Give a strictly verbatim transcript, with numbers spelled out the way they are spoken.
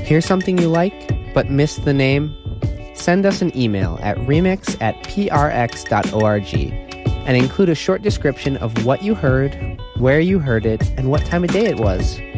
Hear something you like but missed the name? Send us an email at remix at prx.org and include a short description of what you heard, where you heard it, and what time of day it was.